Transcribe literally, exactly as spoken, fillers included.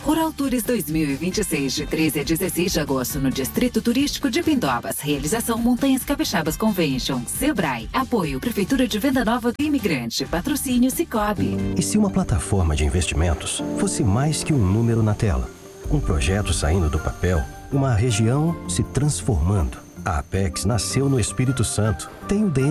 Rural Tours dois mil e vinte e seis, de treze a dezesseis de agosto, no Distrito Turístico de Pindobas. Realização Montanhas Capixabas Convention. Sebrae. Apoio Prefeitura de Venda Nova do Imigrante. Patrocínio Sicoob. E se uma plataforma de investimentos fosse mais que um número na tela? Um projeto saindo do papel, uma região se transformando. A Apex nasceu no Espírito Santo. Tem o D N